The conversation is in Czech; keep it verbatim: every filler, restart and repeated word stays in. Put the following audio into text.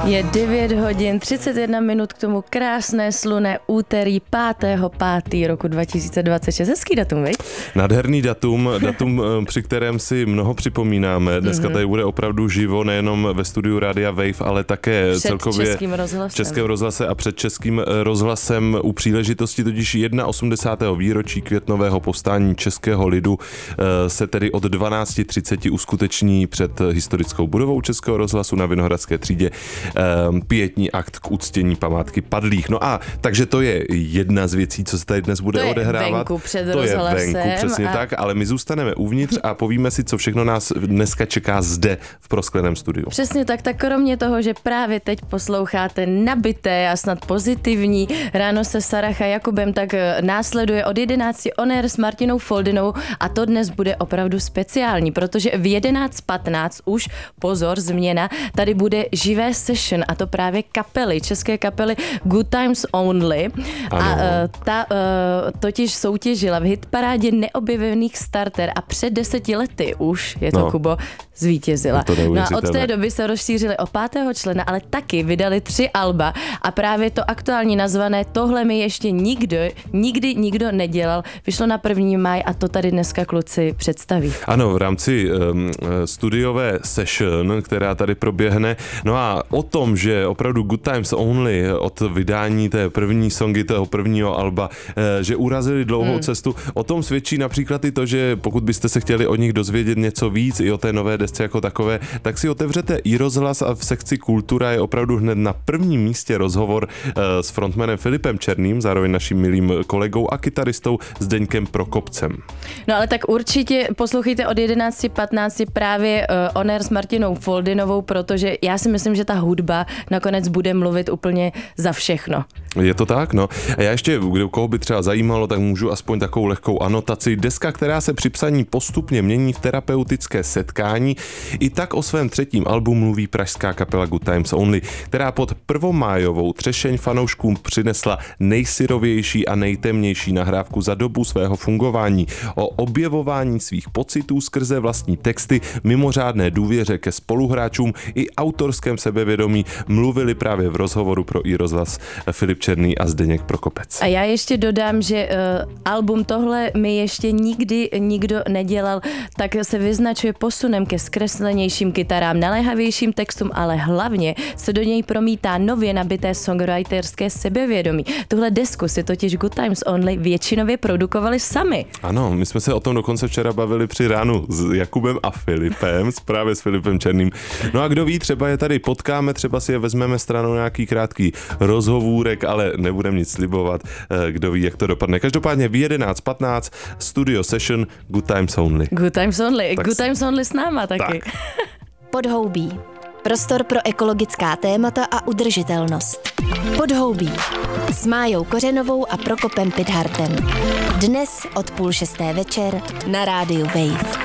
Je devět hodin třicet jedna minut k tomu krásné slunné úterý pátého pátého roku dva tisíce dvacet šest. Hezký datum, viď? Nádherný datum, datum, při kterém si mnoho připomínáme. Dneska tady bude opravdu živo, nejenom ve studiu Rádia Wave, ale také před celkově Českým rozhlasem. v Českém rozhlase a před Českým rozhlasem u příležitosti totiž osmdesátého prvního výročí květnového povstání českého lidu se tedy od dvanáct třicet uskuteční před historickou budovou Českého rozhlasu na Vinohradské třídě pietní akt k uctění památky padlých. No a takže to je jedna z věcí, co se tady dnes bude to odehrávat. Je venku před to rozhlasem. je venku, přesně a... tak, ale my zůstaneme uvnitř a povíme si, co všechno nás dneska čeká zde v proskleném studiu. Přesně tak, tak kromě toho, že právě teď posloucháte nabité a snad pozitivní Ráno se Sarah a Jakubem, tak následuje od jedenácti On Air s Martinou Foldynou a to dnes bude opravdu speciální, protože v jedenáct patnáct už, pozor, změna, tady bude živé session a to právě kapely, české kapely Good Times Only. Ano. A uh, ta uh, totiž soutěžila v hitparádě neobjevených starter a před deseti lety už, je to no. Kubo, zvítězila. To no a od té doby se rozšířili o pátého člena, ale taky vydali tři alba a právě to aktuální nazvané Tohle mi ještě nikdo, nikdy nikdo nedělal, vyšlo na první máj a to tady dneska kluci představí. Ano, v rámci um, studiové session, která tady proběhne. No a o tom, že opravdu Good Times Only od vydání té první songy, toho prvního alba, že urazili dlouhou hmm. cestu, o tom svědčí například i to, že pokud byste se chtěli od nich dozvědět něco víc i o té nové desce jako takové, tak si otevřete i rozhlas a v sekci Kultura je opravdu hned na prvním místě rozhovor s frontmanem Filipem Černým, zároveň naším milým kolegou a kytaristou Zdeňkem Prokopcem. No ale tak určitě poslouchejte od jedenáct patnáct právě uh, On Air s Martinou Foldynovou, protože já si myslím, že ta hudba nakonec bude mluvit úplně za všechno. Je to tak, no. A já ještě, kdo koho by třeba zajímalo, tak můžu aspoň takovou lehkou anotaci. Deska, která se při psaní postupně mění v terapeutické setkání. I tak o svém třetím albu mluví pražská kapela Good Times Only, která pod prvomájovou třešeň fanouškům přinesla nejsyrovější a nejtemnější nahrávku za dobu svého fungování. O objevování svých pocitů skrze vlastní texty, mimořádné důvěře ke spoluhráčům i autorském sebevědomí mluvili právě v rozhovoru pro i rozhlas Filip Černý a Zdeněk Prokopec. A já ještě dodám, že uh, album Tohle mi ještě nikdy nikdo nedělal, tak se vyznačuje posunem ke zkreslenějším kytarám, naléhavějším textům, ale hlavně se do něj promítá nově nabité songwriterské sebevědomí. Tuhle desku si totiž Good Times Only většinově produkovali sami. Ano, my jsme se o tom dokonce včera bavili při ránu s Jakubem a Filipem, právě s Filipem Černým. No a kdo ví, třeba je tady potkáme, třeba si je vezmeme stranou nějaký krátký rozhovůrek, ale nebudeme nic slibovat, kdo ví, jak to dopadne. Každopádně v jedenáct patnáct Studio Session Good Times Only. Good Times Only, tak Good Times Only s náma taky. Tak. Podhoubí. Prostor pro ekologická témata a udržitelnost. Podhoubí. S Májou Kořenovou a Prokopem Pidhartem. Dnes od půl šesté večer na rádiu Wave.